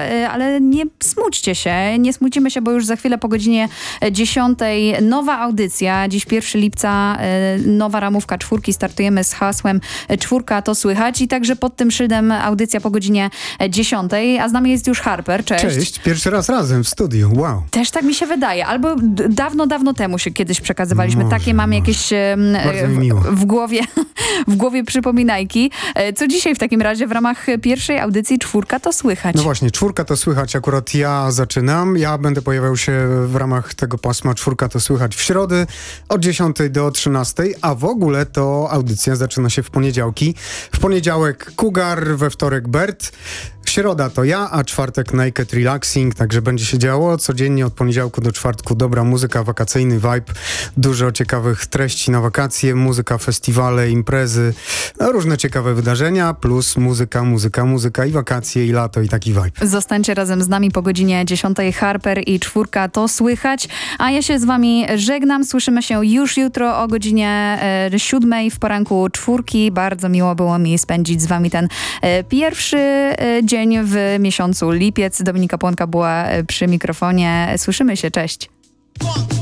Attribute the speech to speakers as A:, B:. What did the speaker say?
A: ale nie smućcie się, nie smucimy się, bo już za chwilę po godzinie 10 nowa audycja. Dziś 1 lipca nowa ramówka czwórki. Startujemy z hasłem czwórka to słychać i także pod tym szyldem audycja po godzinie 10. A z nami jest już Harper. Cześć.
B: Cześć, pierwszy raz razem w studiu, wow.
A: Też tak mi się wydaje. Albo dawno temu się kiedyś przekazywaliśmy.
B: Może,
A: Takie mamy jakieś w głowie przypominajki. Co dzisiaj w takim razie w ramach pierwszej audycji czwórka to słychać?
B: No właśnie, czwórka to słychać. Akurat ja zaczynam. Ja będę pojawiał się w ramach tego pasma czwórka to słychać w środę od 10 do 13, a w ogóle to audycja zaczyna się w poniedziałki. W poniedziałek Cougar, we wtorek Bert, środa to ja, a czwartek Naked Relaxing, także będzie się działo codziennie od poniedziałku do czwartku. Dobra muzyka, wakacyjny vibe, dużo ciekawych treści na wakacje, muzyka, festiwale, imprezy, no, różne ciekawe wydarzenia, plus muzyka i wakacje, i lato, i taki vibe.
A: Zostańcie razem z nami po godzinie 10. Harper i czwórka to słychać, a ja się z wami żegnam. Słyszymy się już jutro o godzinie 7 w poranku czwórki. Bardzo miło było mi spędzić z wami ten pierwszy dzień w miesiącu lipiec. Dominika Płonka była przy mikrofonie. Słyszymy się, cześć.